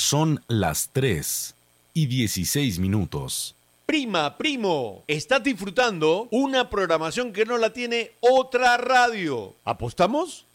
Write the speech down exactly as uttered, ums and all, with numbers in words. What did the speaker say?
Son las tres y dieciséis minutos. Prima, primo, estás disfrutando una programación que no la tiene otra radio. ¿Apostamos?